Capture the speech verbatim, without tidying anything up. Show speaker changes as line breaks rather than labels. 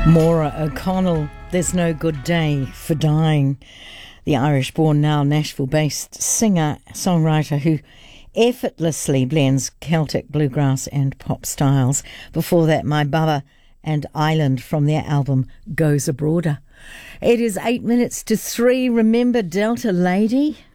Maura O'Connell, There's No Good Day for Dying. The Irish-born, now Nashville-based singer, songwriter who effortlessly blends Celtic, bluegrass and pop styles. Before that, My Baba and Island from their album Goes Abroader. It is eight minutes to three. Remember Delta Lady?